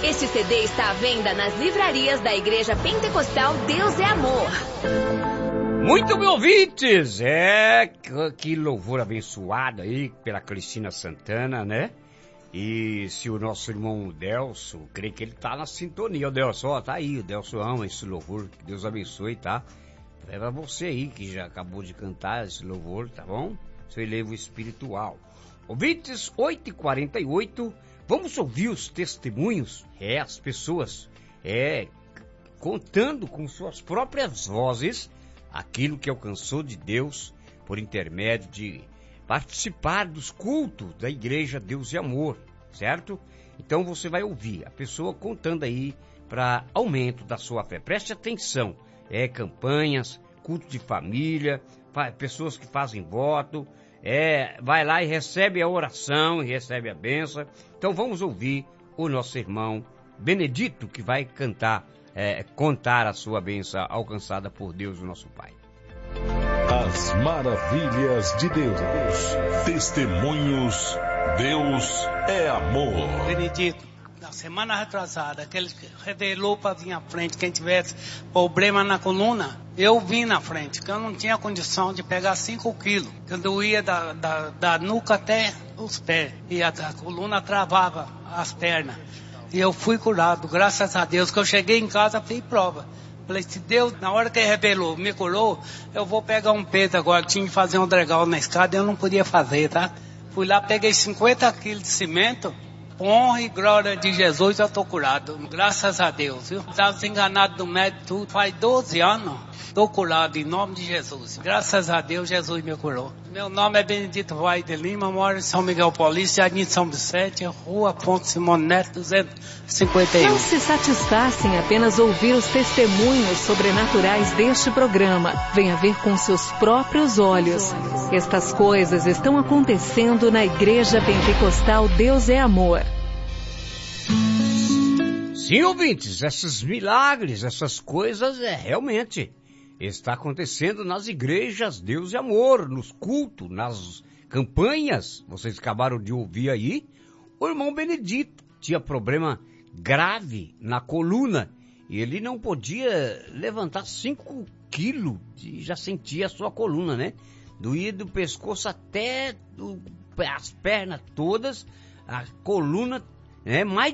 Este CD está à venda nas livrarias da Igreja Pentecostal Deus é Amor. Muito bem, ouvintes! Que louvor abençoado aí pela Cristina Santana, né? E se o nosso irmão Delso, creio que ele tá na sintonia. O Delso, ó, tá aí, o Delso ama esse louvor, que Deus abençoe, tá? É pra você aí que já acabou de cantar esse louvor, tá bom? Seu elevo espiritual. Ouvintes, 8h48, vamos ouvir os testemunhos, as pessoas, contando com suas próprias vozes aquilo que alcançou de Deus por intermédio de participar dos cultos da Igreja Deus e Amor, certo? Então você vai ouvir a pessoa contando aí para aumento da sua fé. Preste atenção, campanhas, culto de família, pessoas que fazem voto, vai lá e recebe a oração, e recebe a bênção. Então vamos ouvir o nosso irmão Benedito, que vai contar a sua bênção alcançada por Deus, o nosso Pai. As maravilhas de Deus. Testemunhos. Deus é amor. Benedito, na semana retrasada, aquele que revelou para vir à frente, quem tivesse problema na coluna, eu vim na frente, que eu não tinha condição de pegar 5 quilos, que eu doía da nuca até os pés, e a coluna travava as pernas. E eu fui curado, graças a Deus, que eu cheguei em casa, fiz prova. Falei, se Deus, na hora que ele revelou, me curou, eu vou pegar um peso agora. Tinha que fazer um degrau na escada, eu não podia fazer, tá? Fui lá, peguei 50 quilos de cimento, honra e glória de Jesus, eu tô curado. Graças a Deus, viu? Estava enganado do médico, tudo. Faz 12 anos, tô curado, em nome de Jesus. Graças a Deus, Jesus me curou. Meu nome é Benedito Vai de Lima, moro em São Miguel Paulista, Jardim São Vicente, Rua Ponte Simão Neto, 251. Não se satisfaça em apenas ouvir os testemunhos sobrenaturais deste programa. Venha ver com seus próprios olhos. Estas coisas estão acontecendo na Igreja Pentecostal Deus é Amor. Sim, ouvintes, esses milagres, essas coisas realmente está acontecendo nas igrejas Deus e Amor, nos cultos, nas campanhas. Vocês acabaram de ouvir aí, o irmão Benedito tinha problema grave na coluna e ele não podia levantar 5 quilos, já sentia a sua coluna, né? Doía do pescoço até as pernas todas, a coluna, mais